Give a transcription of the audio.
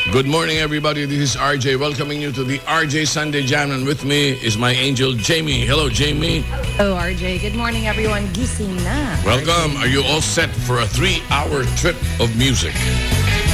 Good morning, everybody. This is RJ welcoming you to the RJ Sunday Jam. And with me is my angel, Jamie. Hello, Jamie. Hello, RJ. Good morning, everyone. Gising na. Welcome. Are you all set for a 3-hour trip of music?